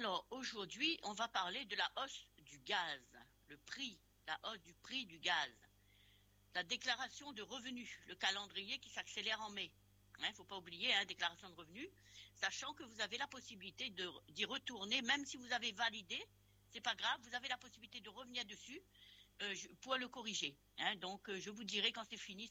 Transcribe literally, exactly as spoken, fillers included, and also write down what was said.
Alors, aujourd'hui, on va parler de la hausse du gaz, le prix, la hausse du prix du gaz, la déclaration de revenus, le calendrier qui s'accélère en mai. Il ne faut pas oublier, hein, déclaration de revenus, sachant que vous avez la possibilité de, d'y retourner, même si vous avez validé, c'est pas grave, vous avez la possibilité de revenir dessus euh, pour le corriger. Hein. Donc, euh, je vous dirai quand c'est fini.